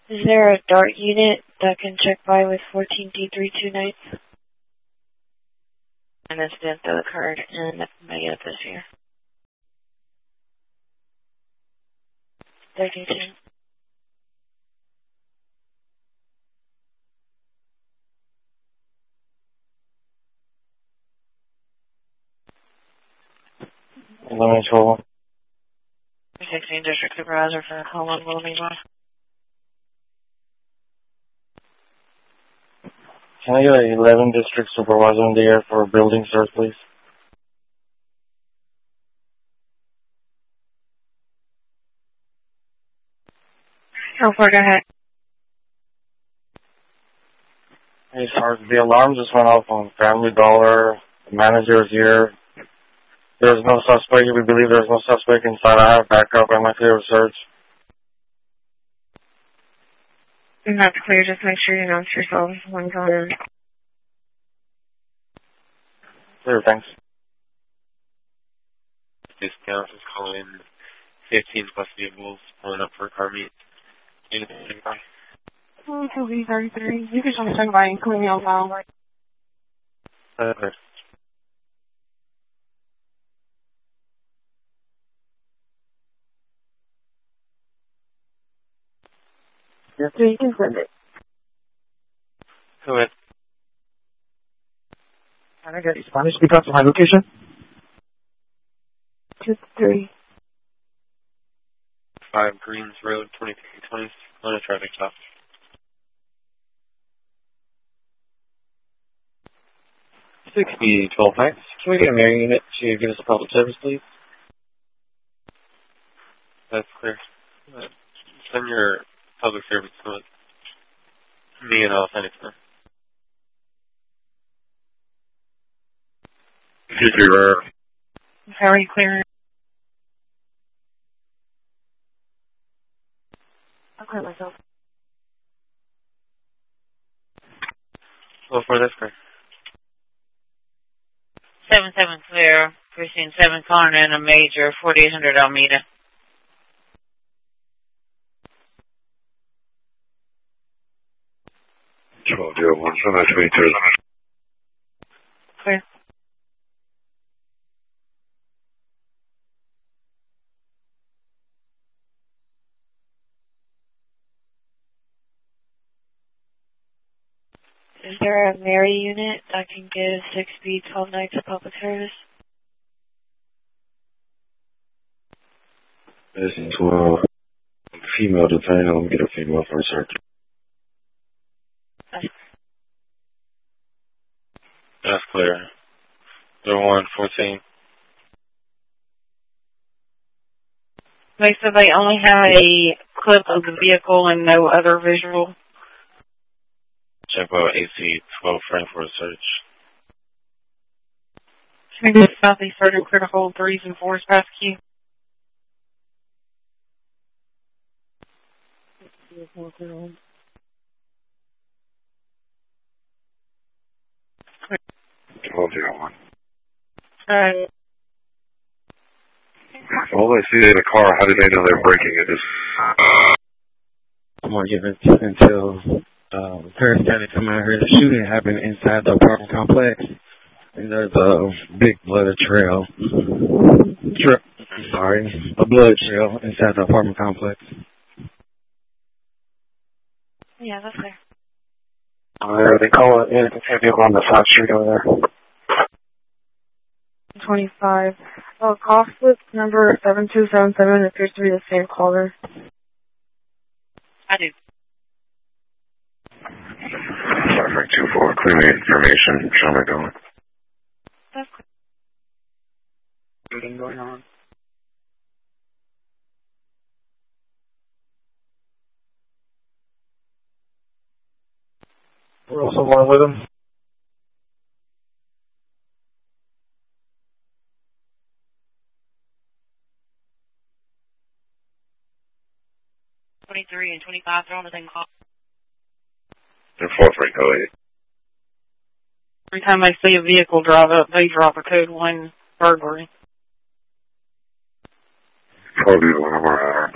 Is there a DART unit that can check by with 14D32 nights? An incident that occurred in May of this year. 32. Lemon 12. 16 District Supervisor for Holland Wilmington. Can I get an 11 District Supervisor in the air for a building search, please? Oh, go ahead. Hey, Sarge, the alarm just went off on Family Dollar. The manager is here. There's no suspect. We believe there's no suspect inside. I have backup. Am I clear of search? That's clear. Just make sure you announce yourself when going in. Clear, thanks. Discount is calling 15 plus vehicles pulling up for a car meet. Unit 33. You can just swing by and clean me out now. Okay. Yes, so you can send it. Go ahead. Can I get Spanish speaker to my location? 2-3. 5 Greens Road, 2320, on a traffic stop. B12 Nights. Can we get a Mary unit to give us a public service, please? That's clear. Send your public service to me and I'll send it to them. Very clear. I'll clear myself. Well, for this car. 7-7 clear. Precinct 7 calling in a major 4800 Alameda. Clear. Is there a Mary unit that can give 6B12 nights of public service? This is 12. Female detained. Let me get a female for a search. That's clear. 0114. They said they only have a clip of the vehicle and no other visual. Check out AC 12 frame for a search. Maybe it's Southeast Surgeon critical 3s and 4s past Q. Alright. All I see in the car, how did they know they're breaking it? I'm going to give it until paramedics come out here. The shooting happened inside the apartment complex, and there's a big blood trail. A blood trail inside the apartment complex. Yeah, that's clear. They call it in on the side street over there. 25. Call slip number 7277 appears to be the same caller. I do. Traffic 24, clear me information. Show me going. That's clear. Anything going on? We're also one with them. $23 and $25 they're on the same call. They're 4308. Every time they see a vehicle drive up, they drop a code 1 burglary. Probably one of our